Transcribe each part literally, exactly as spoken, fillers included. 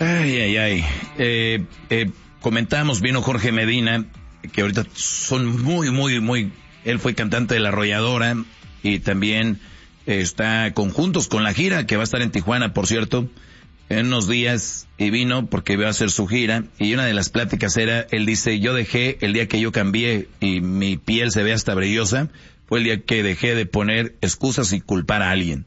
Ay, ay, ay. Eh, eh, comentamos, vino Jorge Medina, que ahorita son muy, muy, muy... Él fue cantante de La Arrolladora y también eh, está conjuntos con la gira, que va a estar en Tijuana, por cierto, en unos días, y vino porque iba a hacer su gira, y una de las pláticas era, él dice, yo dejé, el día que yo cambié y mi piel se ve hasta brillosa, fue el día que dejé de poner excusas y culpar a alguien.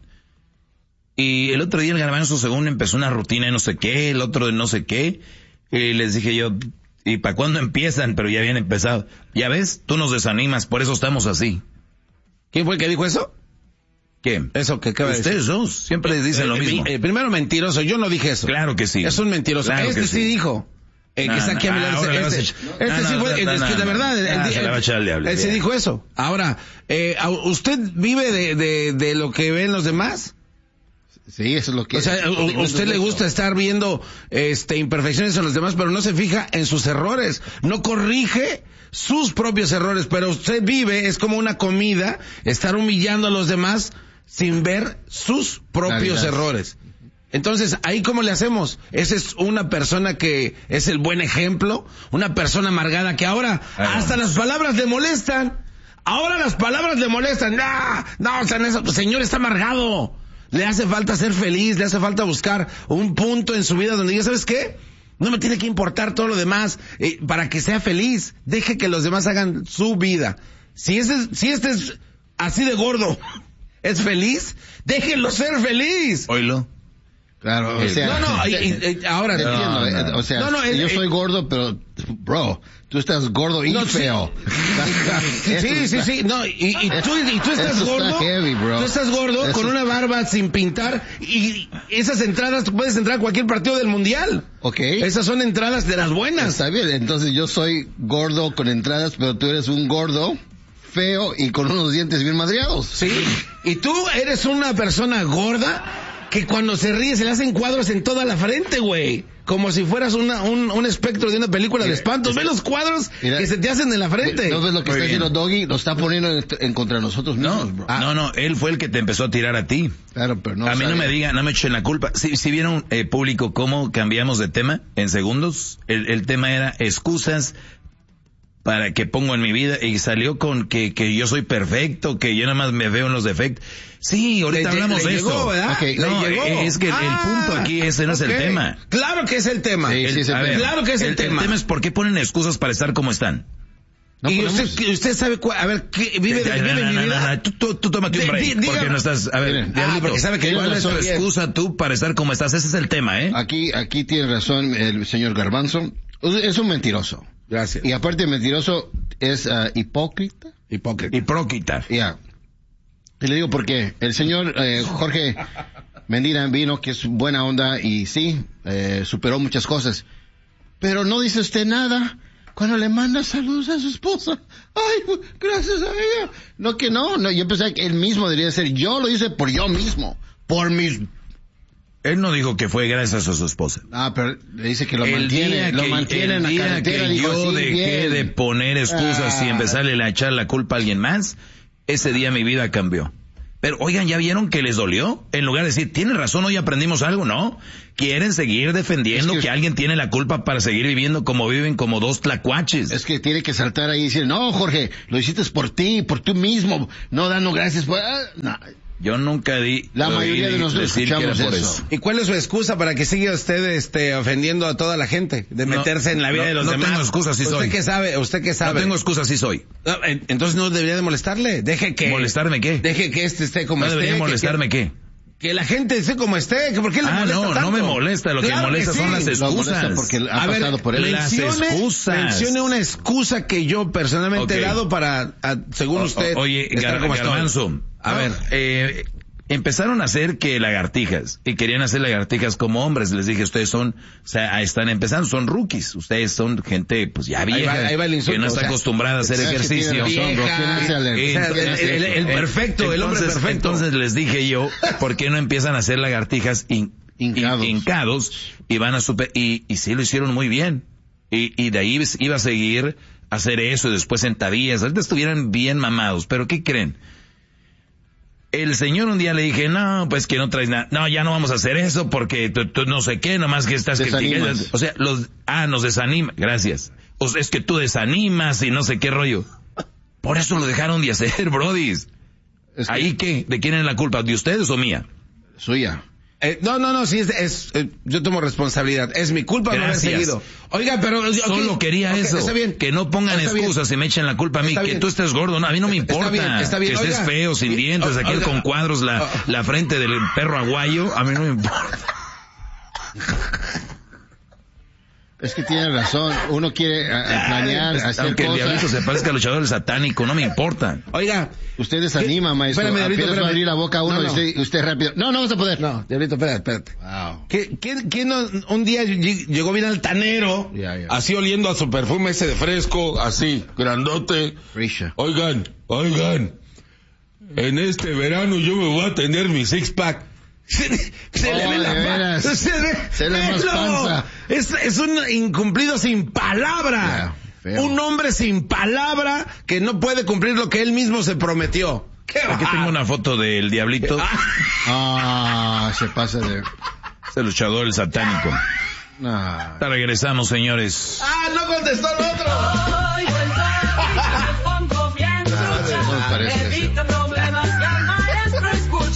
Y el otro día el Garbanzo, según empezó una rutina de no sé qué, el otro de no sé qué, y les dije yo, ¿y para cuándo empiezan? Pero ya habían empezado. Ya ves, tú nos desanimas, por eso estamos así. ¿Quién fue el que dijo eso? ¿Qué? Eso que acaba de decir. Ustedes dos siempre les dicen eh, lo mismo. Eh, primero mentiroso, yo no dije eso. Claro que sí. Es un mentiroso. Claro este que sí sí dijo. Eh, no, que está aquí no, a mi lado. ahora Este, le este, vas a echar- este no, sí no, fue, no, es no, que de no. verdad, él, Ah, él- se la va a echar al diablo. él sí dijo eso. Ahora, eh, ¿a- ¿usted vive de, de, de lo que ven los demás? Sí, eso es lo que... O sea, a usted le gusta estar viendo este imperfecciones en los demás, pero no se fija en sus errores, no corrige sus propios errores, pero usted vive, es como una comida, estar humillando a los demás sin ver sus propios Claridad. errores. Entonces, ¿ahí cómo le hacemos? Esa es una persona que es el buen ejemplo, una persona amargada que ahora Ay, hasta no. las palabras le molestan. Ahora las palabras le molestan. ¡Ah! No, o sea, eso, señor está amargado. Le hace falta ser feliz, le hace falta buscar un punto en su vida donde diga, ¿sabes qué? No me tiene que importar todo lo demás eh, para que sea feliz. Deje que los demás hagan su vida. Si este, si este es así de gordo, es feliz, déjenlo ser feliz. Oílo. Claro, o sea... No, no, y- y- y ahora... Te entiendo, No, no. eh, o sea, No, no, el- yo el- soy gordo, pero, bro, tú estás gordo y No, sí. feo. Sí, sí, sí, no, y, y tú, y tú estás Eso está gordo, heavy, bro. tú estás gordo Eso- con una barba sin pintar y esas entradas, tú puedes entrar a cualquier partido del mundial. Ok. Esas son entradas de las buenas. Está bien, entonces yo soy gordo con entradas, pero tú eres un gordo feo y con unos dientes bien madreados. Sí, y tú eres una persona gorda que cuando se ríe se le hacen cuadros en toda la frente, güey. Como si fueras una, un, un espectro de una película de espantos. Ve los cuadros Mira, que se te hacen en la frente. ¿No ves lo que Muy está bien. haciendo Doggy? Lo está poniendo en, en contra de nosotros No, mismos, bro. Ah. no, no, él fue el que te empezó a tirar a ti. Claro, pero no a mí no sabe. me digan, no me echen la culpa. Si, si vieron, eh, público, cómo cambiamos de tema en segundos, el, el tema era excusas para que pongo en mi vida y salió con que, que yo soy perfecto, que yo nada más me veo en los defectos. Sí, ahorita Le- hablamos le de llegó, eso. ¿verdad? Ok, Le no, llegó. eh, es que el- el Ah, punto aquí, ese no es el ok. tema. Claro que es el tema. Sí, El- sí es el a tema. ver, Claro que es el tema. El tema es por qué ponen excusas para estar como están. No y podemos- usted, usted sabe cuál, a ver, ¿qué, vive, Ya, vive no, no, mi no, vida. no, no, tú, tú, tú tómate un Di- break, di- dígame. porque no estás, a ver, Miren. diablito, Ah, porque sabe que yo ¿cuál no es tu estoy bien. excusa tú para estar como estás? Ese es el tema, ¿eh? Aquí, aquí tiene razón el señor Garbanzo. Es un mentiroso. Gracias. Y aparte de mentiroso, es ah, hipócrita. Hipócrita. Hipócrita. Ya. Y le digo por qué. El señor eh, Jorge Medina vino, que es buena onda, y sí, eh, superó muchas cosas. Pero no dice usted nada cuando le manda saludos a su esposa. Ay, gracias a ella. No, que no, no, yo pensé que él mismo debería ser. Yo lo hice por yo mismo. Por mis... Él no dijo que fue gracias a su esposa. Ah, pero le dice que lo el mantiene, día lo que, mantiene en el la día carretera. que dijo, yo sí, dejé bien. de poner excusas Ah. y empezarle a echar la culpa a alguien más, ese día mi vida cambió. Pero oigan, ¿ya vieron que les dolió? En lugar de decir, tienen razón, hoy aprendimos algo, ¿no? Quieren seguir defendiendo Es que... que- alguien tiene la culpa para seguir viviendo como viven, como dos tlacuaches. Es que tiene que saltar ahí y decir, no, Jorge, lo hiciste por ti, por tú mismo, no dando gracias por... Ah, no. Yo nunca di... La oí mayoría de nosotros decir que era escuchamos por eso. ¿Y cuál es su excusa para que siga usted este ofendiendo a toda la gente? De No, meterse en la vida no, de los no demás. tengo excusa, sí ¿Usted soy. qué sabe? ¿Usted qué No sabe? tengo excusa, sí soy. No, en- entonces no debería de molestarle. Deje que... ¿Molestarme qué? Deje que este esté como No esté. debería que- molestarme que, qué. que la gente esté como esté. Que ¿Por qué le Ah, molesta no, tanto? no me molesta. Lo que Claro molesta sí. son las Lo molesta excusas. porque ha A ver, pasado por él. las mencione, excusas. mencione una excusa que yo personalmente Ok. he dado para, a- según O- usted, o- Oye, estar Gar- como estoy. Garbanzo, a No. ver, eh, empezaron a hacer que lagartijas, y querían hacer lagartijas como hombres. Les dije, ustedes son, o sea, están empezando, son rookies. Ustedes son gente, pues ya vieja, va- ahí va el insulto, que no está o sea, acostumbrada a hacer es que ejercicio. tiene razón, bro, Vieja, tiene ese alerta. Eh, o sea, entonces, el- el- el eh, perfecto, el hombre entonces- perfecto. Entonces les dije yo, ¿por qué no empiezan a hacer lagartijas hin- Hincados. hin- hincados y van a super, y, y sí lo hicieron muy bien. Y, y de ahí iba a seguir a hacer eso y después sentadillas. Ahorita estuvieran bien mamados, pero ¿qué creen? El señor un día le dije, no, pues que no traes nada. No, ya no vamos a hacer eso porque tú, tú no sé qué, nomás que estás criticando. O sea, los, ah, nos desanima. Gracias. O sea, es que tú desanimas y no sé qué rollo. Por eso lo dejaron de hacer, brodis. Es que... ¿Ahí qué? ¿De quién es la culpa? ¿De ustedes o mía? Suya. Eh, no, no, no, sí, es, es eh, yo tomo responsabilidad. Es mi culpa no haber seguido. Oiga, pero... Okay, solo quería okay, eso. Está bien. Que no pongan está excusas bien. y me echen la culpa a mí. Está que bien. Tú estés gordo. No, a mí no me importa. Está bien, está bien. Que Oiga, estés feo, sin dientes, oiga, aquel con cuadros, la, oiga. la frente del perro aguayo. A mí no me importa. Es que tiene razón, uno quiere a, a planear, Aunque hacer Aunque el cosas. diablito se parezca al luchador del satánico, no me importa. Oiga. Usted desanima, maestro. Espérame, diablito, Apenas va a abrir la boca a uno no, no. y usted, usted rápido. No, no vas a poder. No, diablito, espérate, espérate. Wow. ¿Quién, quién, quién no- un día llegó bien altanero, Ya, ya. así oliendo a su perfume ese de fresco, así, grandote? Risha. Oigan, oigan, en este verano yo me voy a tener mi six pack. Se, se Oh, le ve de la veras. pa- se ve, Se le ve más velo. panza. Es, es un incumplido sin palabra. Ya, feo. Un hombre sin palabra que no puede cumplir lo que él mismo se prometió. ¿Qué Aquí va? tengo una foto del diablito. Ah, se pasa de... Es el luchador, el satánico. Ah. Regresamos, señores. Ah, no contestó el otro.